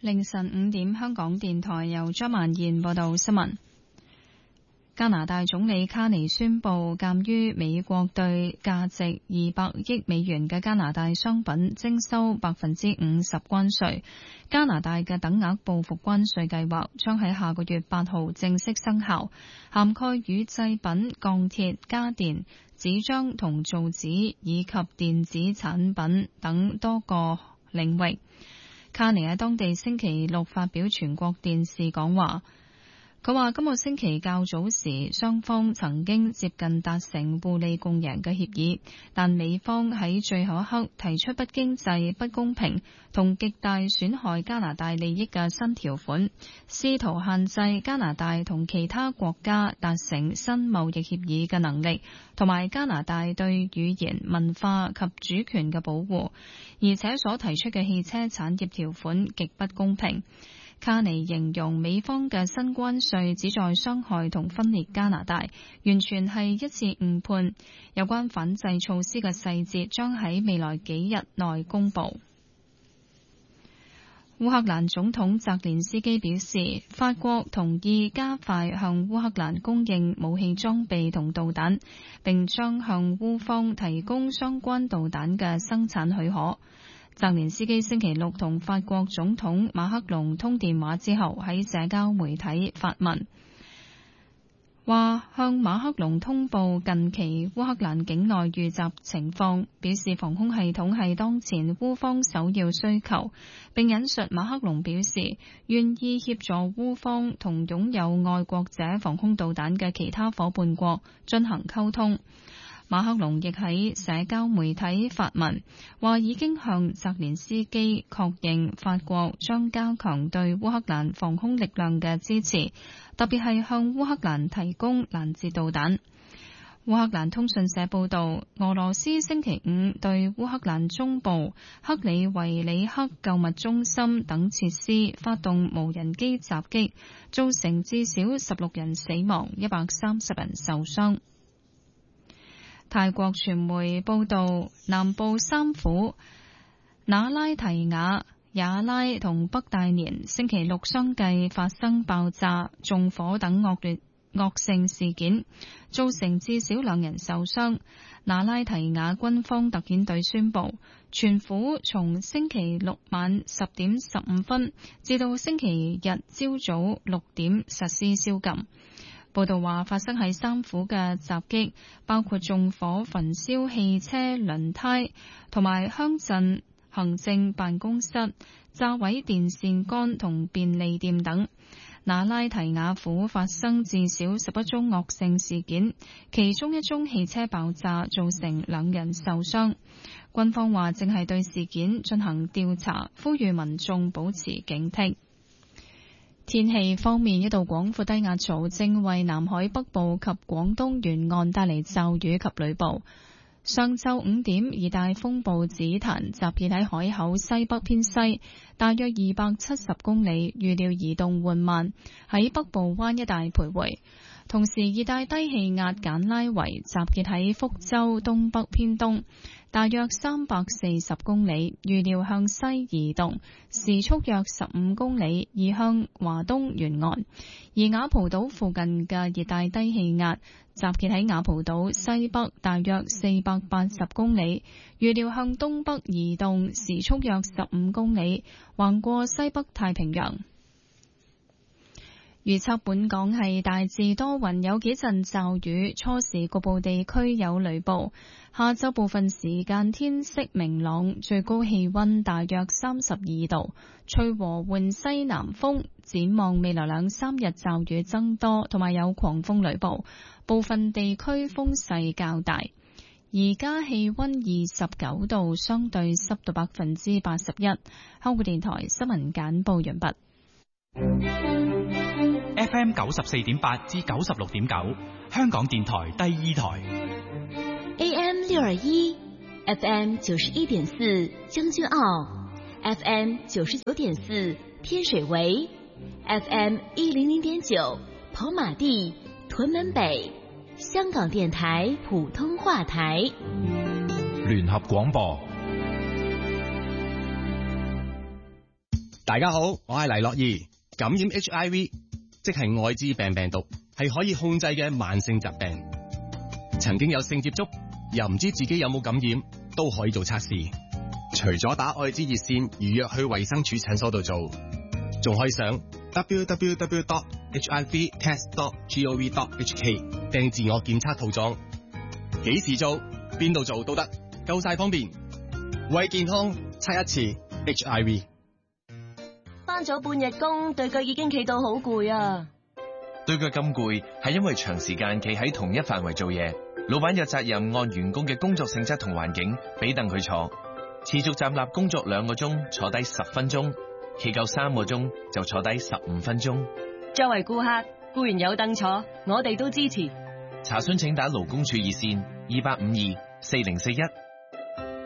凌晨5點，香港電台由張曼燕報道新聞。加拿大總理卡尼宣布，鑑於美國對價值200億美元嘅加拿大商品徵收50%關稅，加拿大嘅等額報復關稅計劃將喺下個月8號正式生效，涵蓋乳製品、鋼鐵、家電、紙張同造紙以及電子產品等多個領域。卡尼喺當地星期六發表全國電視講話。佢話今個星期較早時，雙方曾經接近達成互利共贏嘅協議，但美方喺最後一刻提出不經濟、不公平同極大損害加拿大利益嘅新條款，試圖限制加拿大同其他國家達成新貿易協議嘅能力，同埋加拿大對語言、文化及主權嘅保護，而且所提出嘅汽車產業條款極不公平。卡尼形容美方嘅新關稅旨在傷害同分裂加拿大，完全係一次誤判。有關反制措施嘅細節將喺未來幾日內公佈。烏克蘭總統澤連斯基表示，法國同意加快向烏克蘭供應武器裝備同導彈，並將向烏方提供相關導彈嘅生產許可。澤連斯基星期六同法國總統馬克龍通電話之後，喺社交媒體發文，話向馬克龍通報近期烏克蘭境內遇襲情況，表示防空系統係當前烏方首要需求，並引述馬克龍表示願意協助烏方同擁有愛國者防空導彈嘅其他夥伴國進行溝通。馬克龍亦喺社交媒體發文，話已經向澤連斯基確認法國將加強對烏克蘭防空力量嘅支持，特別係向烏克蘭提供攔截導彈。烏克蘭通訊社報導，俄羅斯星期五對烏克蘭中部克里維里克購物中心等設施發動無人機襲擊，造成至少16人死亡，130人受傷。泰國傳媒報道，南部三府那拉提雅、雅拉同北大年星期六相繼發生爆炸、縱火等惡性事件，造成至少2人受傷。那拉提雅軍方特遣隊宣布，全府從星期六晚10點15分至到星期日朝早6點實施宵禁。報道話，發生喺三府嘅襲擊包括縱火、焚燒汽車輪胎同埋鄉鎮行政辦公室、炸毀電線桿同便利店等。那拉提雅府發生至少11宗惡性事件，其中1宗汽車爆炸，造成2人受傷。軍方話正係對事件進行調查，呼籲民眾保持警惕。天氣方面，一道廣闊低壓槽正為南海北部及廣東沿岸帶嚟驟雨及雷暴。上晝5點，熱帶風暴紫檀集結喺海口西北偏西，大約270公里，預料移動緩慢，喺北部灣一帶徘徊。同時，熱帶低氣壓簡拉維集結喺福州東北偏東，大約340公里，預料向西移動，時速約15公里，移向華東沿岸。而雅蒲島附近嘅熱帶低氣壓集結喺雅蒲島西北，大約480公里，預料向東北移動，時速約15公里，橫過西北太平洋。預測本港係大致多雲，有幾陣驟雨，初時局部地區有雷暴。下晝部分時間天色明朗，最高氣溫大約32度，吹和緩西南風。展望未來2-3日驟雨增多，同埋有狂風雷暴，部分地區風勢較大。而家氣溫29度，相對濕度81%。香港電台新聞簡報完畢。 FM 94.8至96.9，香港電台第2台。 AM 621 FM 91.4將軍澳 FM 99.4天水圍 FM 100.9跑馬地屯門北，香港電台普通話台。 聯合廣播。 大家好，我係黎樂儀。感染 HIV 即係愛滋病病毒，係可以控制嘅慢性疾病。曾經有性接觸又唔知自己有冇感染，都可以做測試。除咗打愛滋熱線預約去衛生署診所度做，仲可以上 www.hivtest.gov.hk 訂自我檢測套裝。幾時做，邊度做都得，夠晒方便。為健康測一次 HIV。 返咗半日工，對腳已經企到好攰啊！ 對腳咁攰，係因為長時間企喺同一範圍做嘢。老闆有責任按員工嘅工作性質同環境，俾凳佢坐。持續站立工作2個鐘，坐低10分鐘；企夠3個鐘，就坐低15分鐘。 作為顧客，固然有凳坐，我哋都支持。 查詢請打勞工處熱線2524041。